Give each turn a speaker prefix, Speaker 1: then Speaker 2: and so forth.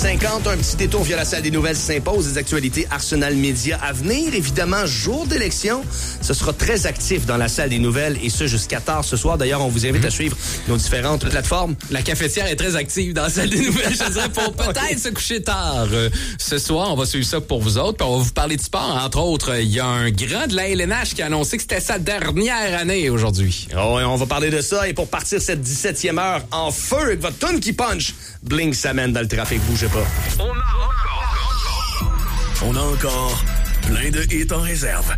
Speaker 1: 17h50, un petit détour via la salle des nouvelles s'impose. Des actualités Arsenal Média à venir. Évidemment, jour d'élection, ce sera très actif dans la salle des nouvelles et ce jusqu'à tard ce soir. D'ailleurs, on vous invite à suivre nos différentes plateformes.
Speaker 2: La cafetière est très active dans la salle des nouvelles, je dirais, pour peut-être se coucher tard. Ce soir, on va suivre ça pour vous autres, puis on va vous parler de sport. Entre autres, il y a un grand de la LNH qui a annoncé que c'était sa dernière année aujourd'hui.
Speaker 1: Oh, et on va parler de ça. Et pour partir cette 17e heure en feu avec votre tune qui punch, Blink s'amène dans le trafic, bougez pas.
Speaker 3: On a encore plein de hits en réserve.